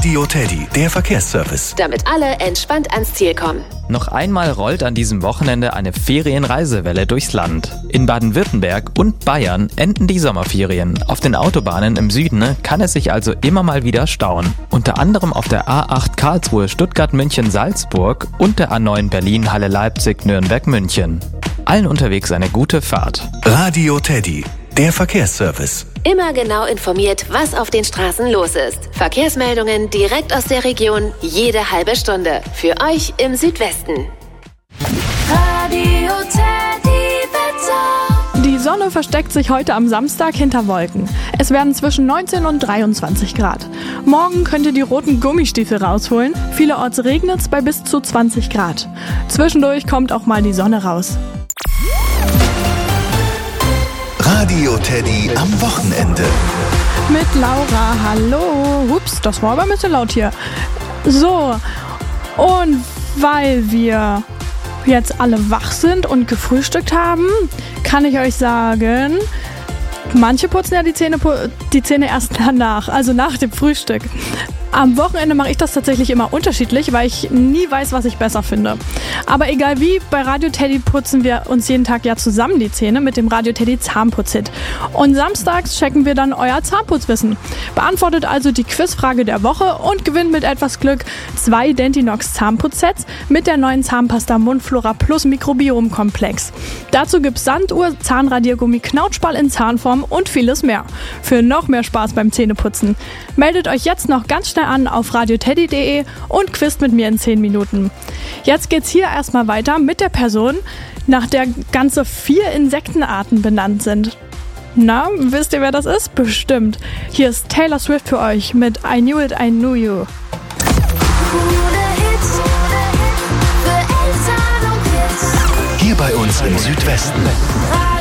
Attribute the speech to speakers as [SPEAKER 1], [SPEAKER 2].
[SPEAKER 1] Radio Teddy, der Verkehrsservice.
[SPEAKER 2] Damit alle entspannt ans Ziel kommen.
[SPEAKER 3] Noch einmal rollt an diesem Wochenende eine Ferienreisewelle durchs Land. In Baden-Württemberg und Bayern enden die Sommerferien. Auf den Autobahnen im Süden kann es sich also immer mal wieder stauen. Unter anderem auf der A8 Karlsruhe, Stuttgart, München, Salzburg und der A9 Berlin, Halle, Leipzig, Nürnberg, München. Allen unterwegs eine gute Fahrt.
[SPEAKER 1] Radio Teddy, der Verkehrsservice.
[SPEAKER 2] Immer genau informiert, was auf den Straßen los ist. Verkehrsmeldungen direkt aus der Region, jede halbe Stunde. Für euch im Südwesten.
[SPEAKER 4] Radio Teddy Wetter.
[SPEAKER 5] Die Sonne versteckt sich heute am Samstag hinter Wolken. Es werden zwischen 19 und 23 Grad. Morgen könnt ihr die roten Gummistiefel rausholen. Vielerorts regnet es bei bis zu 20 Grad. Zwischendurch kommt auch mal die Sonne raus.
[SPEAKER 1] Radio Teddy am Wochenende.
[SPEAKER 5] Mit Laura, hallo. Ups, das war aber ein bisschen laut hier. So, und weil wir jetzt alle wach sind und gefrühstückt haben, kann ich euch sagen, manche putzen ja die Zähne erst danach, also nach dem Frühstück. Am Wochenende mache ich das tatsächlich immer unterschiedlich, weil ich nie weiß, was ich besser finde. Aber egal wie, bei Radio Teddy putzen wir uns jeden Tag ja zusammen die Zähne mit dem Radio Teddy Zahnputz-Hit. Und samstags checken wir dann euer Zahnputzwissen. Beantwortet also die Quizfrage der Woche und gewinnt mit etwas Glück 2 Dentinox Zahnputzsets mit der neuen Zahnpasta Mundflora Plus Mikrobiom-Komplex. Dazu gibt's Sanduhr, Zahnradiergummi, Knautschball in Zahnform und vieles mehr. Für noch mehr Spaß beim Zähneputzen. Meldet euch jetzt noch ganz schnell an auf radioteddy.de und quizt mit mir in 10 Minuten. Jetzt geht's hier erstmal weiter mit der Person, nach der ganze 4 Insektenarten benannt sind. Na, wisst ihr, wer das ist? Bestimmt. Hier ist Taylor Swift für euch mit I Knew It, I Knew You.
[SPEAKER 1] Hier bei uns im Südwesten.